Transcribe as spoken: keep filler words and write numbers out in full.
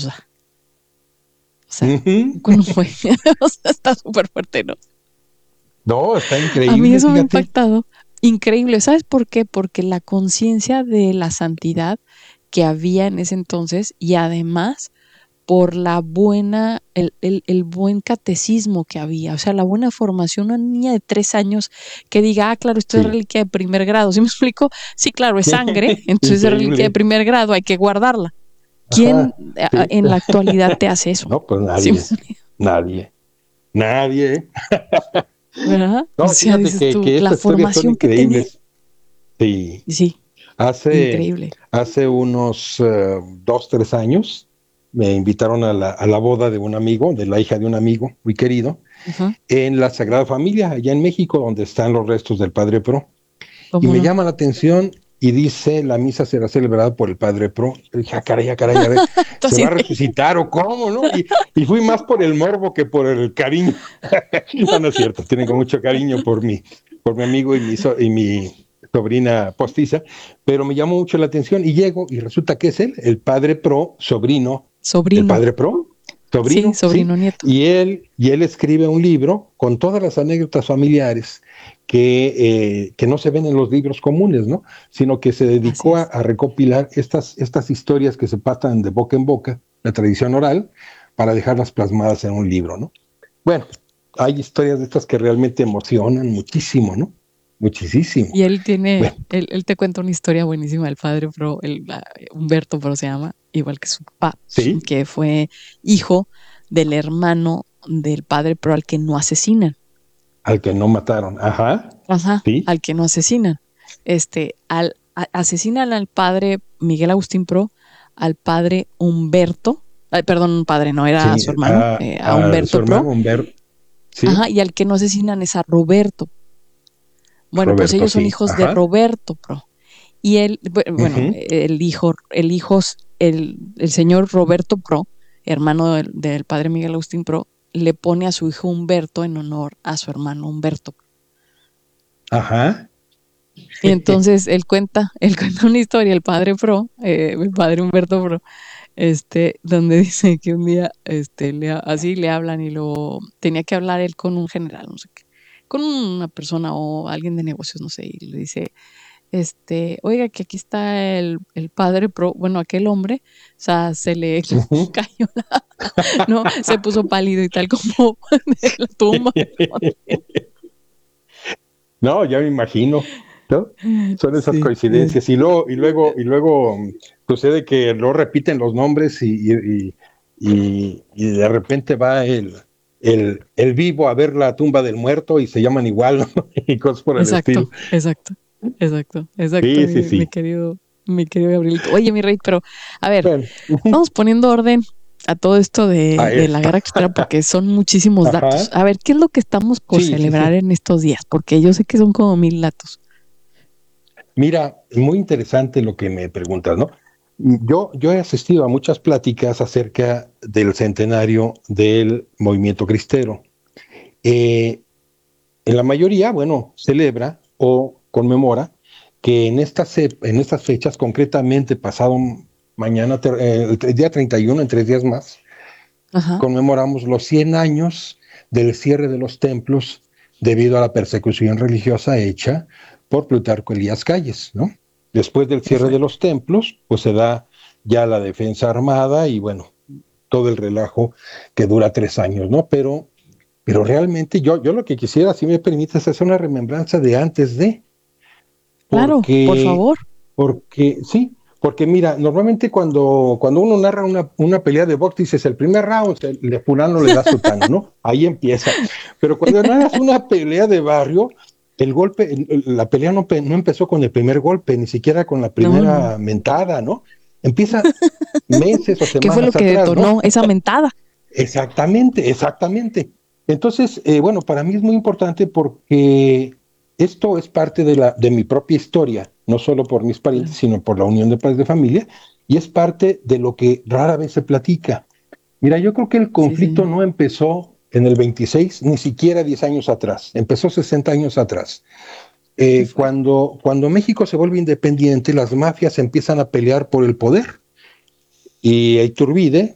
O sea, Ujú. ¿cómo fue? O sea, está súper fuerte, ¿no? No, está increíble, A mí eso me ha fíjate. impactado. Increíble. ¿Sabes por qué? Porque la conciencia de la santidad que había en ese entonces y además por la buena, el, el, el buen catecismo que había, o sea, la buena formación, una niña de tres años que diga, ah, claro, esto es Sí. reliquia de primer grado, ¿sí me explico? Sí, claro, es sangre, entonces es reliquia de Increíble. primer grado, hay que guardarla. ¿Quién Ajá. a- Sí. en la actualidad te hace eso? No, pues ¿Sí me nadie. explico? Nadie. Nadie. ¿Verdad? O No, sea, fíjate dices que, tú, que la estas historias son formación que tenía, increíbles. Sí. sí, Hace, increíble. hace unos eh, dos, tres años me invitaron a la, a la boda de un amigo, de la hija de un amigo muy querido, Ajá, en la Sagrada Familia, allá en México, donde están los restos del Padre Pro. Y ¿cómo me no? llama la atención y dice, la misa será celebrada por el Padre Pro. Yo dije, ah, caray, ah, caray, a ver, Tú ¿se va así a de, resucitar o cómo, no? Y, y fui más por el morbo que por el cariño. No, no es cierto, tienen con mucho cariño por mi, por mi amigo y mi, so, y mi sobrina postiza, pero me llamó mucho la atención y llego y resulta que es él, el Padre Pro, sobrino del sobrino, Padre Pro, sí, sobrino, sí, sobrino nieto. y él, y él escribe un libro con todas las anécdotas familiares que, eh, que no se ven en los libros comunes, ¿no? Sino que se Así dedicó a, es. a recopilar estas, estas historias que se pasan de boca en boca, la tradición oral, para dejarlas plasmadas en un libro, ¿no? Bueno, hay historias de estas que realmente emocionan muchísimo, ¿no? Muchísimo. Y él tiene, Bueno, él, él te cuenta una historia buenísima del padre Pro, el, la- Humberto Pro se llama, igual que su papá, sí, que fue hijo del hermano del padre Pro al que no asesinan. al que no mataron, ajá, Ajá, sí, al que no asesinan. Este, al, a- asesinan al padre Miguel Agustín Pro, al padre Humberto, ay, perdón, padre, no era sí, su hermano, a, eh, a a su Humberto Pro, hermano Humberto, ajá, sí, y al que no asesinan es a Roberto. Bueno, pues Roberto, ellos son sí, hijos de ajá, Roberto Pro. Y él, bueno, uh-huh, el hijo, el hijo, el, el señor Roberto Pro, hermano del, del padre Miguel Agustín Pro, le pone a su hijo Humberto en honor a su hermano Humberto. ajá, Y entonces él cuenta, él cuenta una historia, el padre Pro, eh, el padre Humberto Pro, este, donde dice que un día, este, le, así le hablan y lo tenía que hablar él con un general, no sé qué, con una persona o alguien de negocios, no sé, y le dice, este, oiga, que aquí está el, el padre Pro, bueno, aquel hombre, o sea, se le uh-huh. cayó, la, no, se puso pálido y tal como de la tumba. No, ya me imagino, ¿no? Son esas Sí, es, coincidencias. Y luego, y luego, y luego mm, sucede que no repiten los nombres y, y, y, y de repente va el, el, el vivo a ver la tumba del muerto y se llaman igual, ¿no? Y cosas por el estilo. exacto, exacto, exacto, exacto, Sí, sí, mi, mi sí. querido, mi querido Gabrielito. Oye, mi rey, pero a ver, Bueno, uh-huh. vamos poniendo orden a todo esto A de, de la esto. guerra extra porque son muchísimos datos. Ajá. A ver, ¿qué es lo que estamos por Sí, sí, celebrar sí. en estos días? Porque yo sé que son como mil datos. Mira, muy interesante lo que me preguntas, ¿no? Yo, yo he asistido a muchas pláticas acerca del centenario del movimiento cristero. Eh, en la mayoría, bueno, celebra o conmemora que en estas, en estas fechas, concretamente pasado mañana, eh, el día treinta y uno, en tres días más, Ajá, conmemoramos los cien años del cierre de los templos debido a la persecución religiosa hecha por Plutarco Elías Calles, ¿no? Después del qué cierre de fuerte. los templos, pues se da ya la defensa armada y bueno, todo el relajo que dura tres años, ¿no? Pero, pero realmente yo, yo lo que quisiera, si me permites, es una remembranza de antes de, Claro, por porque, favor. porque sí, porque mira, normalmente cuando, cuando uno narra una, una pelea de box, dices el primer round, el de fulano le da sutano, ¿no? Ahí empieza. Pero cuando narras una pelea de barrio, el golpe, el- la pelea no, pe- no empezó con el primer golpe, ni siquiera con la No, no. primera mentada, ¿no? Empieza meses o ¿Qué fue lo semanas que atrás, ¿no? detonó esa mentada? Exactamente, exactamente. Entonces, eh, bueno, para mí es muy importante porque esto es parte de, la, de mi propia historia, no solo por mis parientes, Claro. sino por la unión de padres de familia, y es parte de lo que rara vez se platica. Mira, yo creo que el Sí, conflicto señor. no empezó en el veintiséis, ni siquiera diez años atrás, empezó sesenta años atrás. Qué Eh, fuerte. cuando, cuando México se vuelve independiente, las mafias empiezan a pelear por el poder y Iturbide